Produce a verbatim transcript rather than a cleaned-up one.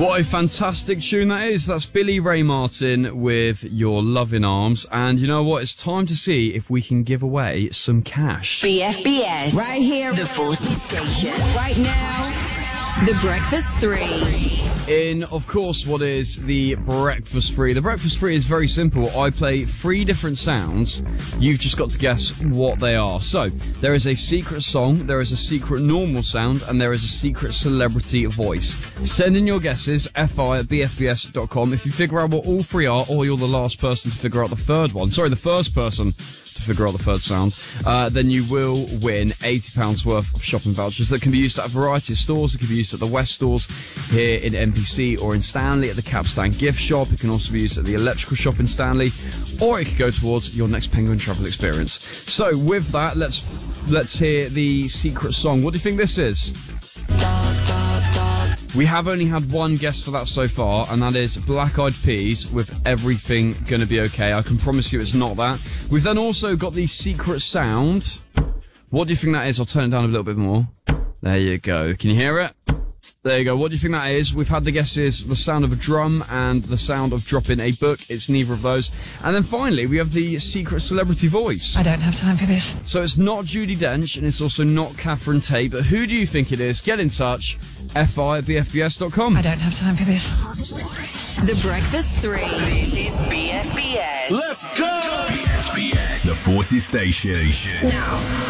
What a fantastic tune that is. That's Billy Ray Martin with Your Love in Arms. And you know what? It's time to see if we can give away some cash. B F B S. Right here. The Forces Station. Right now. The Breakfast Three. In, of course, what is the Breakfast Free? The Breakfast Free is very simple. I play three different sounds. You've just got to guess what they are. So, there is a secret song, there is a secret normal sound, and there is a secret celebrity voice. Send in your guesses, fi at b f b s dot com. If you figure out what all three are, or you're the last person to figure out the third one, sorry, the first person to figure out the third sound, uh, then you will win eighty pounds worth of shopping vouchers that can be used at a variety of stores. It can be used at the West stores here in N P C or in Stanley at the Capstan gift shop. It can also be used at the electrical shop in Stanley, or it could go towards your next Penguin travel experience. So with that, let's let's hear the secret song. What do you think this is? We have only had one guess for that so far, and that is Black Eyed Peas with Everything Gonna Be Okay. I can promise you it's not that. We've then also got the secret sound. What do you think that is? I'll turn it down a little bit more. There you go. Can you hear it? There you go. What do you think that is? We've had the guesses, the sound of a drum and the sound of dropping a book. It's neither of those. And then finally, we have the secret celebrity voice. I don't have time for this. So it's not Judi Dench, and it's also not Catherine Tate, but who do you think it is? Get in touch. fi at b f b s dot com. I don't have time for this. The Breakfast Three. This is B F B S. Let's go! B F B S. The Forces Station. Now.